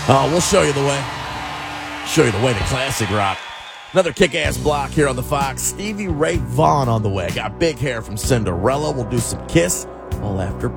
Oh, we'll show you the way. Show you the way to classic rock. Another kick-ass block here on the Fox. Stevie Ray Vaughan on the way. Got big hair from Cinderella. We'll do some Kiss all after